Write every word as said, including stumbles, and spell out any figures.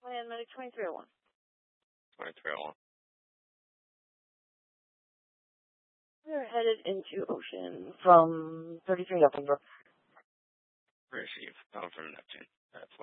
Land Medic twenty-three oh one. twenty-three oh one. We're headed into Ocean from thirty-three Neptune. Receive. Down from Neptune. That's